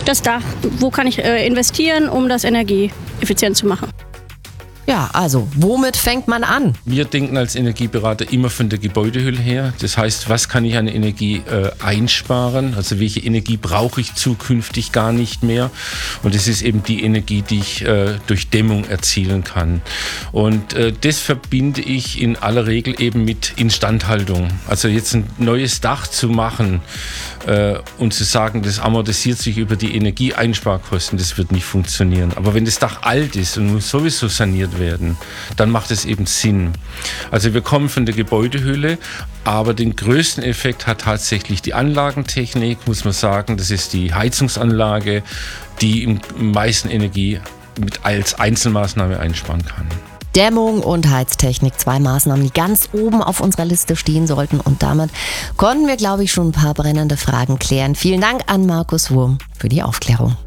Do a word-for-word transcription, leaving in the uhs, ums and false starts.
das Dach. Wo kann ich äh, investieren, um das energieeffizient zu machen? Ja, also, womit fängt man an? Wir denken als Energieberater immer von der Gebäudehülle her. Das heißt, was kann ich an Energie äh, einsparen? Also welche Energie brauche ich zukünftig gar nicht mehr? Und das ist eben die Energie, die ich äh, durch Dämmung erzielen kann. Und äh, das verbinde ich in aller Regel eben mit Instandhaltung. Also jetzt ein neues Dach zu machen äh, und zu sagen, das amortisiert sich über die Energieeinsparkosten, das wird nicht funktionieren. Aber wenn das Dach alt ist und muss sowieso saniert werden, dann macht es eben Sinn. Also wir kommen von der Gebäudehülle, aber den größten Effekt hat tatsächlich die Anlagentechnik, muss man sagen. Das ist die Heizungsanlage, die am meisten Energie mit als Einzelmaßnahme einsparen kann. Dämmung und Heiztechnik, zwei Maßnahmen, die ganz oben auf unserer Liste stehen sollten. Und damit konnten wir, glaube ich, schon ein paar brennende Fragen klären. Vielen Dank an Markus Wurm für die Aufklärung.